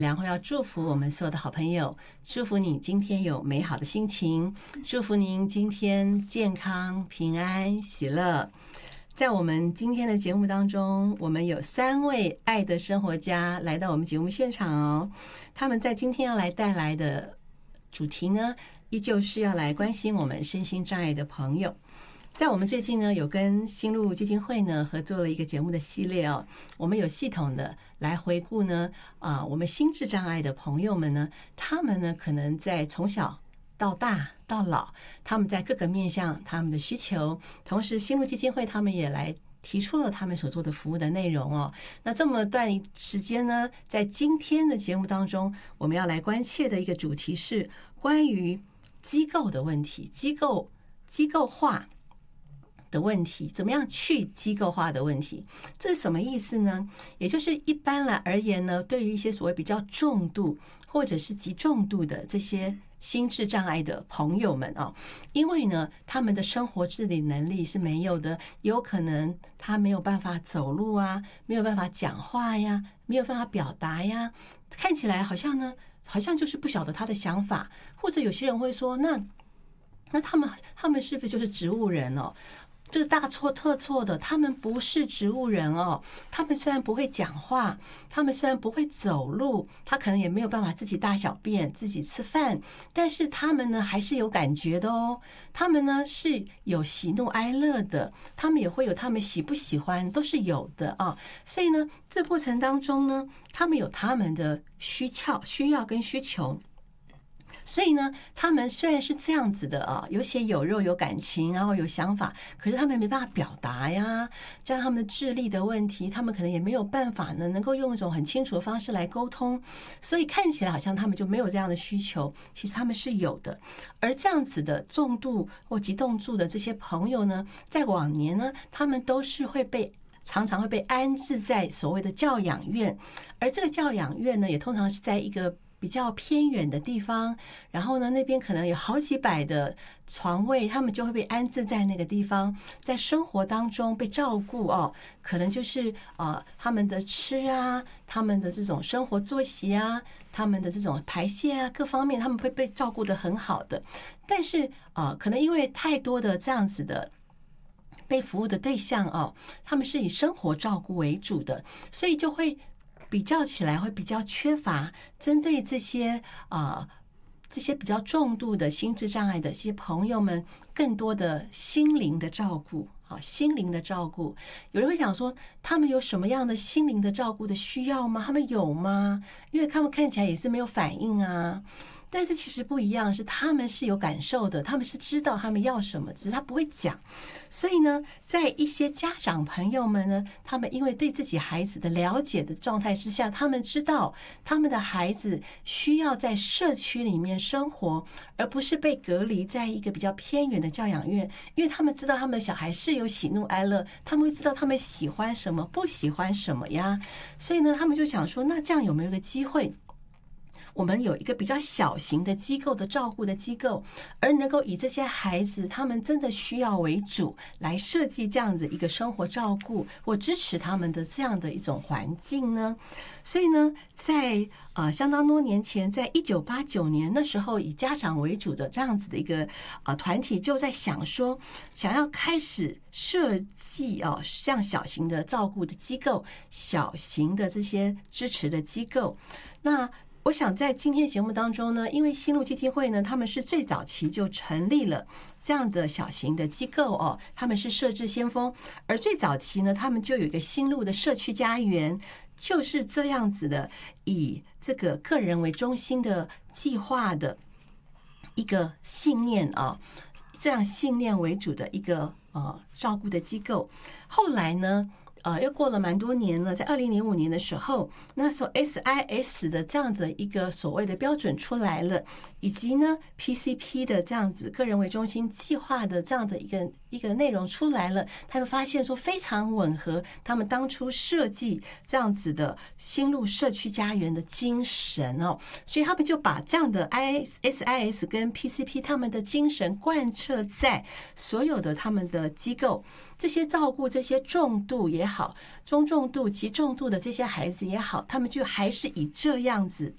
然后要祝福我们所有的好朋友，祝福你今天有美好的心情，祝福您今天健康、平安、喜乐。在我们今天的节目当中，我们有3位爱的生活家来到我们节目现场哦。他们在今天要来带来的主题呢，依旧是要来关心我们身心障碍的朋友。在我们最近呢，有跟新路基金会呢合作了一个节目的系列哦，我们有系统的来回顾呢，我们心智障碍的朋友们呢，他们呢可能在从小到大到老，他们在各个面向他们的需求，同时新路基金会他们也来提出了他们所做的服务的内容哦。那这么段时间呢，在今天的节目当中，我们要来关切的一个主题是关于机构的问题，机构化的问题，怎么样去机构化的问题，这是什么意思呢？也就是一般来而言呢，对于一些所谓比较重度或者是极重度的这些心智障碍的朋友们啊，因为呢，他们的生活自理能力是没有的，有可能他没有办法走路啊，没有办法讲话呀，没有办法表达呀，看起来好像就是不晓得他的想法，或者有些人会说，那他们是不是就是植物人哦？这是大错特错的，他们不是植物人哦。他们虽然不会讲话，他们虽然不会走路，他可能也没有办法自己大小便、自己吃饭，但是他们呢还是有感觉的哦。他们呢是有喜怒哀乐的，他们也会有他们喜不喜欢，都是有的啊。所以呢，这过程当中呢，他们有他们的需要跟需求。所以呢，他们虽然是这样子的啊，有血有肉有感情，然后有想法，可是他们没办法表达呀，加上他们的智力的问题，他们可能也没有办法呢，能够用一种很清楚的方式来沟通，所以看起来好像他们就没有这样的需求，其实他们是有的。而这样子的重度或极重度的这些朋友呢，在往年呢，他们都是常常会被安置在所谓的教养院，而这个教养院呢，也通常是在一个比较偏远的地方，然后呢，那边可能有好几百的床位，他们就会被安置在那个地方，在生活当中被照顾哦，可能就是他们的吃啊，他们的这种生活作息啊，他们的这种排泄啊，各方面他们会被照顾得很好的。但是可能因为太多的这样子的被服务的对象哦，他们是以生活照顾为主的，所以就会比较起来会比较缺乏针对这些比较重度的心智障碍的这些朋友们更多的心灵的照顾。心灵的照顾，有人会讲说，他们有什么样的心灵的照顾的需要吗？他们有吗？因为他们看起来也是没有反应啊。但是其实不一样，是他们是有感受的，他们是知道他们要什么，只是他不会讲。所以呢，在一些家长朋友们呢，他们因为对自己孩子的了解的状态之下，他们知道他们的孩子需要在社区里面生活，而不是被隔离在一个比较偏远的教养院，因为他们知道他们的小孩是有喜怒哀乐，他们会知道他们喜欢什么，不喜欢什么呀。所以呢，他们就想说，那这样有没有一个机会，我们有一个比较小型的机构的照顾的机构，而能够以这些孩子他们真的需要为主，来设计这样子一个生活照顾或支持他们的这样的一种环境呢？所以呢，在相当多年前，在1989年那时候，以家长为主的这样子的一个团体就在想说，想要开始设计这样小型的照顾的机构，小型的这些支持的机构。那我想在今天节目当中呢，因为新路基金会呢，他们是最早期就成立了这样的小型的机构哦，他们是设置先锋，而最早期呢，他们就有一个新路的社区家园，就是这样子的，以这个个人为中心的计划的一个信念啊，这样信念为主的一个照顾的机构。后来呢，又过了蛮多年了，在2005年的时候，那时候 SIS 的这样的一个所谓的标准出来了，以及呢 PCP 的这样子个人为中心计划的这样的一个内容出来了，他们发现说非常吻合他们当初设计这样子的新路社区家园的精神哦，所以他们就把这样的 SIS 跟 PCP 他们的精神贯彻在所有的他们的机构，这些照顾这些重度也好，中重度、极重度的这些孩子也好，他们就还是以这样子